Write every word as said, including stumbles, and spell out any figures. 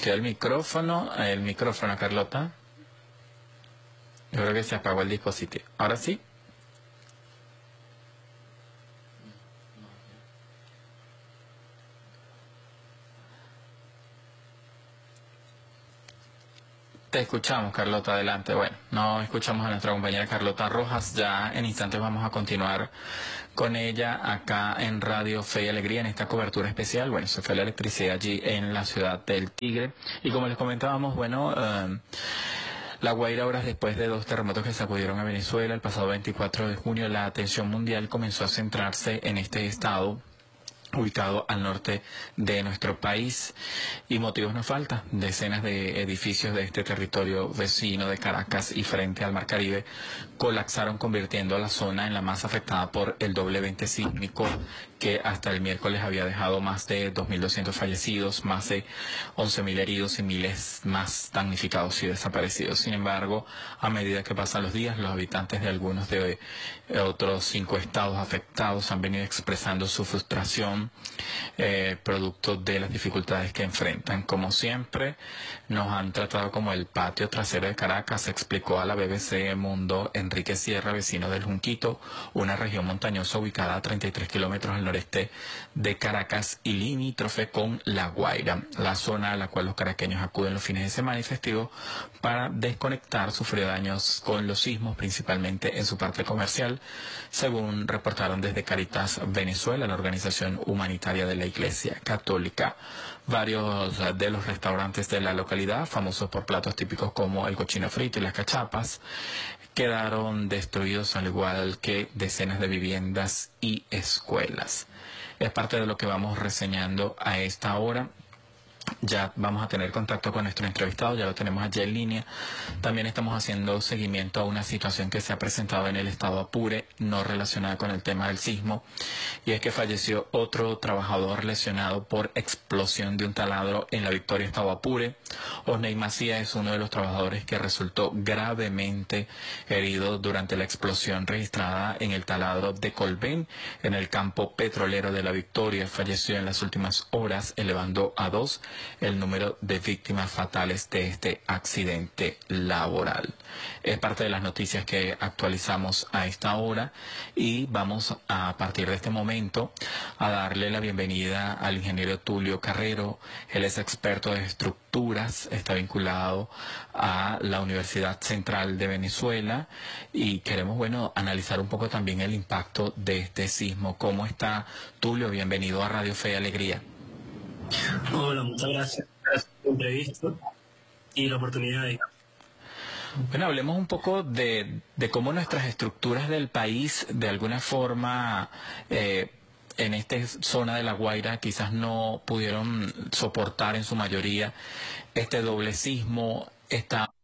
muteó el micrófono, el micrófono, Carlota. Yo creo que se apagó el dispositivo. ¿Ahora sí? Te escuchamos, Carlota, adelante. Bueno, no escuchamos a nuestra compañera Carlota Rojas. Ya en instantes vamos a continuar con ella acá en Radio Fe y Alegría en esta cobertura especial. Bueno, se fue la electricidad allí en la ciudad del Tigre. Y como les comentábamos, bueno, eh, La Guaira, horas después de dos terremotos que sacudieron a Venezuela el pasado veinticuatro de junio, la atención mundial comenzó a centrarse en este estado ubicado al norte de nuestro país, y motivos no faltan. Decenas de edificios de este territorio vecino de Caracas y frente al Mar Caribe colapsaron, convirtiendo a la zona en la más afectada por el doble evento sísmico que hasta el miércoles había dejado más de dos mil doscientos fallecidos, más de once mil heridos y miles más damnificados y desaparecidos. Sin embargo, a medida que pasan los días, los habitantes de algunos de otros cinco estados afectados han venido expresando su frustración eh, producto de las dificultades que enfrentan. Como siempre, nos han tratado como el patio trasero de Caracas, explicó a la B B C Mundo Enrique Sierra, vecino del Junquito, una región montañosa ubicada a treinta y tres kilómetros al noreste de Caracas y limítrofe con La Guaira, la zona a la cual los caraqueños acuden los fines de semana y festivos para desconectar. Sufrió daños con los sismos, principalmente en su parte comercial, según reportaron desde Caritas Venezuela, la organización humanitaria de la Iglesia Católica. Varios de los restaurantes de la localidad, famosos por platos típicos como el cochino frito y las cachapas, quedaron destruidos, al igual que decenas de viviendas y escuelas. Es parte de lo que vamos reseñando a esta hora. Ya vamos a tener contacto con nuestro entrevistado, ya lo tenemos allí en línea. También estamos haciendo seguimiento a una situación que se ha presentado en el estado Apure, no relacionada con el tema del sismo, y es que falleció otro trabajador lesionado por explosión de un taladro en la Victoria, estado Apure. Osney Macías es uno de los trabajadores que resultó gravemente herido durante la explosión registrada en el taladro de Colbén, en el campo petrolero de la Victoria. Falleció en las últimas horas, elevando a dos el número de víctimas fatales de este accidente laboral. Es parte de las noticias que actualizamos a esta hora, y vamos a, a partir de este momento a darle la bienvenida al ingeniero Tulio Carrero. Él es experto de estructuras, está vinculado a la Universidad Central de Venezuela, y queremos, bueno, analizar un poco también el impacto de este sismo. ¿Cómo está, Tulio? Bienvenido a Radio Fe y Alegría. Hola, muchas gracias. Gracias por la entrevista y la oportunidad de... Bueno, hablemos un poco de, de cómo nuestras estructuras del país, de alguna forma, eh, en esta zona de La Guaira, quizás no pudieron soportar en su mayoría este doble sismo, esta